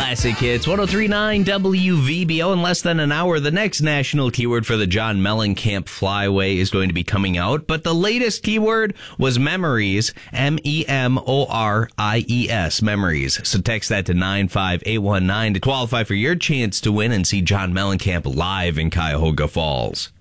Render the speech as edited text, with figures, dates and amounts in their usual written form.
Classic Hits, 103.9 WVBO. In less than an hour, the next national keyword for the John Mellencamp Flyway is going to be coming out. But the latest keyword was memories, MEMORIES, memories. So text that to 95819 to qualify for your chance to win and see John Mellencamp live in Cuyahoga Falls.